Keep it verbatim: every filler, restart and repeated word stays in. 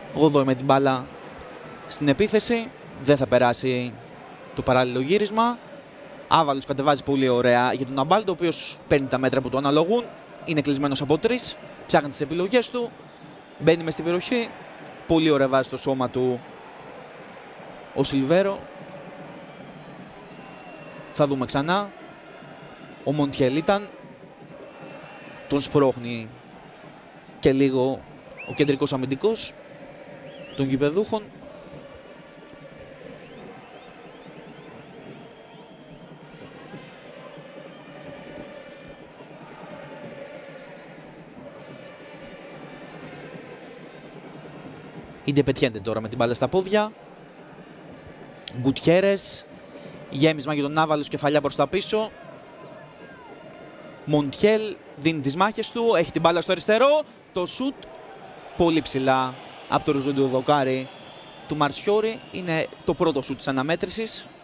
Γοδόη με την μπάλα στην επίθεση. Δεν θα περάσει το παράλληλο γύρισμα. Άβαλος κατεβάζει πολύ ωραία για τον Αμπάλντο, ο οποίος παίρνει τα μέτρα που του αναλογούν. Είναι κλεισμένος από τρεις. Ψάχνει τις επιλογές του. Μπαίνει μες στην περιοχή. Πολύ ωραία βάζει το σώμα του ο Σιλβέρο. Θα δούμε ξανά. Ο Μοντιέλ ήταν. Τον σπρώχνει και λίγο ο κεντρικός αμυντικός των γηπεδούχων. Ίντε πετιένται τώρα με την μπάλα στα πόδια. Γκουτιέρες. Γέμισμα για τον Άβαλος, κεφαλιά προς τα πίσω. Μοντιέλ δίνει τις μάχες του, έχει την μπάλα στο αριστερό. Το σουτ πολύ ψηλά από το ριζόντιο δοκάρι του Μαρσιόρι. Είναι το πρώτο σουτ της αναμέτρησης.